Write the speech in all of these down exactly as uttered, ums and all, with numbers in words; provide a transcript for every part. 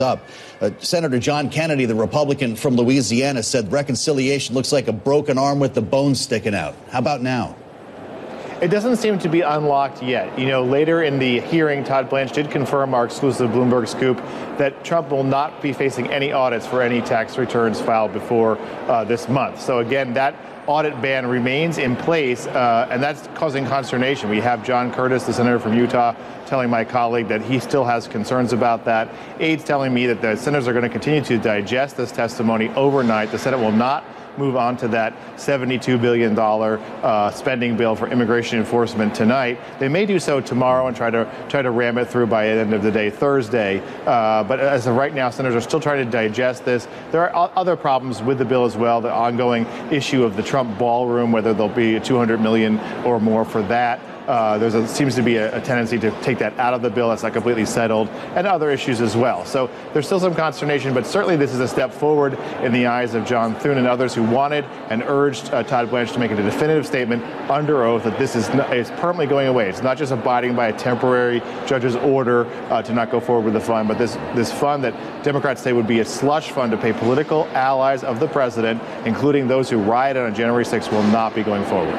up. Uh, Senator John Kennedy, the Republican from Louisiana, said reconciliation looks like a broken arm with the bone sticking out. How about now? It doesn't seem to be unlocked yet. You know, later in the hearing, Todd Blanche did confirm our exclusive Bloomberg scoop that Trump will not be facing any audits for any tax returns filed before uh, this month. So again, that audit ban remains in place, uh, and that's causing consternation. We have John Curtis, the senator from Utah, telling my colleague that he still has concerns about that. Aides telling me that the senators are going to continue to digest this testimony overnight. The Senate will not move on to that seventy-two billion dollars uh, spending bill for immigration enforcement tonight. They may do so tomorrow and try to try to ram it through by the end of the day Thursday. Uh, but as of right now, senators are still trying to digest this. There are other problems with the bill as well. The ongoing issue of the Trump ballroom, whether there'll be two hundred million dollars or more for that. Uh, there seems to be a, a tendency to take that out of the bill. That's not completely settled, and other issues as well. So there's still some consternation, but certainly this is a step forward in the eyes of John Thune and others who wanted and urged uh, Todd Blanche to make a definitive statement under oath that this is, not, is permanently going away. It's not just abiding by a temporary judge's order uh, to not go forward with the fund, but this, this fund that Democrats say would be a slush fund to pay political allies of the president, including those who rioted on January sixth, will not be going forward.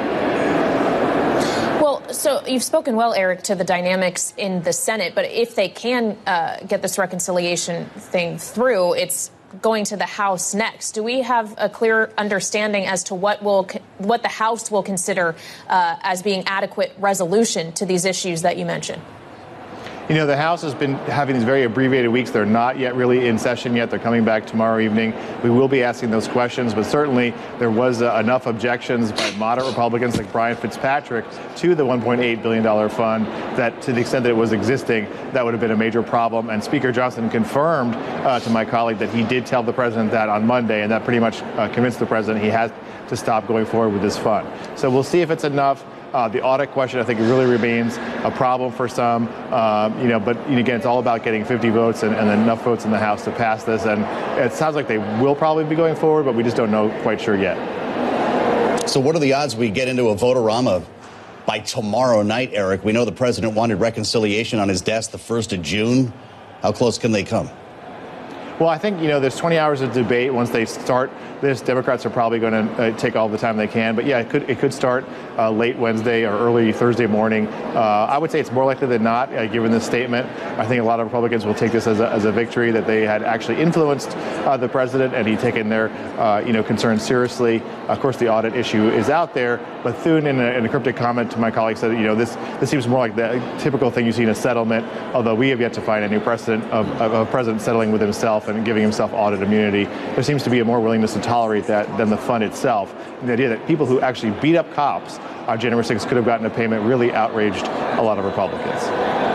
So you've spoken well, Eric, to the dynamics in the Senate, but if they can uh, get this reconciliation thing through, it's going to the House next. Do we have a clear understanding as to what will what the House will consider uh, as being adequate resolution to these issues that you mentioned? You know, the House has been having these very abbreviated weeks. They're not yet really in session yet. They're coming back tomorrow evening. We will be asking those questions, but certainly there was uh, enough objections by moderate Republicans like Brian Fitzpatrick to the one point eight billion dollars fund that to the extent that it was existing, that would have been a major problem. And Speaker Johnson confirmed uh, to my colleague that he did tell the president that on Monday, and that pretty much uh, convinced the president he has to stop going forward with this fund. So we'll see if it's enough. Uh, the audit question, I think, really remains a problem for some, um, you know, but again, it's all about getting fifty votes and, and enough votes in the House to pass this. And it sounds like they will probably be going forward, but we just don't know quite sure yet. So what are the odds we get into a vote-a-rama by tomorrow night, Eric? We know the president wanted reconciliation on his desk the first of June. How close can they come? Well, I think, you know, there's twenty hours of debate. Once they start this, Democrats are probably going to uh, take all the time they can. But, yeah, it could it could start uh, late Wednesday or early Thursday morning. Uh, I would say it's more likely than not, uh, given this statement. I think a lot of Republicans will take this as a, as a victory, that they had actually influenced uh, the president and he'd taken their, uh, you know, concerns seriously. Of course, the audit issue is out there. But Thune, in a, in a cryptic comment to my colleague, said, you know, this, this seems more like the typical thing you see in a settlement, although we have yet to find any precedent of, of a president settling with himself and giving himself audit immunity. There seems to be a more willingness to tolerate that than the fund itself. And the idea that people who actually beat up cops on January sixth could have gotten a payment really outraged a lot of Republicans.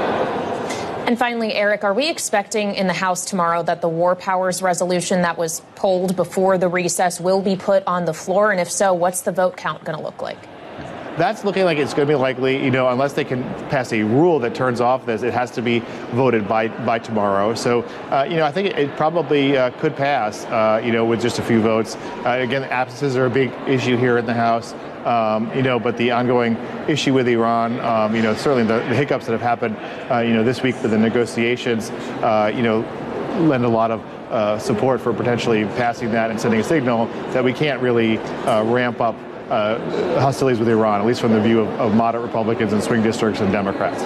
And finally, Eric, are we expecting in the House tomorrow that the War Powers resolution that was pulled before the recess will be put on the floor? And if so, what's the vote count going to look like? That's looking like it's going to be likely, you know, unless they can pass a rule that turns off this, it has to be voted by by tomorrow. So, uh, you know, I think it, it probably uh, could pass, uh, you know, with just a few votes. Uh, again, absences are a big issue here in the House, um, you know, but the ongoing issue with Iran, um, you know, certainly the, the hiccups that have happened, uh, you know, this week with the negotiations, uh, you know, lend a lot of uh, support for potentially passing that and sending a signal that we can't really uh, ramp up Uh, hostilities with Iran, at least from the view of, of moderate Republicans in swing districts and Democrats.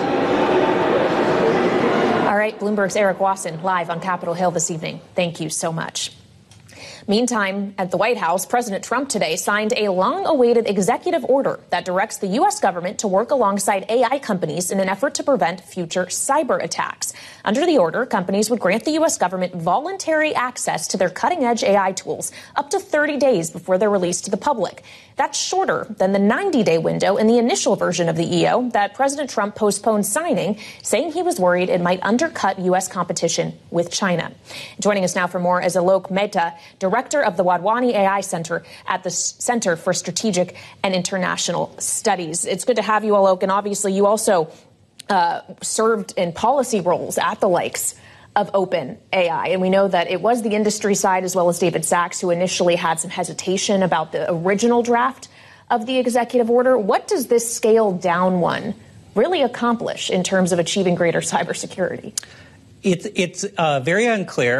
All right, Bloomberg's Eric Wasson live on Capitol Hill this evening. Thank you so much. Meantime, at the White House, President Trump today signed a long-awaited executive order that directs the U S government to work alongside A I companies in an effort to prevent future cyber attacks. Under the order, companies would grant the U S government voluntary access to their cutting-edge A I tools up to thirty days before they're released to the public. That's shorter than the ninety-day window in the initial version of the E O that President Trump postponed signing, saying he was worried it might undercut U S competition with China. Joining us now for more is Alok Mehta, director of the Wadhwani A I Center at the Center for Strategic and International Studies. It's good to have you, Alok, and obviously you also uh, served in policy roles at the likes of Open A I. And we know that it was the industry side as well as David Sachs who initially had some hesitation about the original draft of the executive order. What does this scaled down one really accomplish in terms of achieving greater cybersecurity? It's it's uh, very unclear.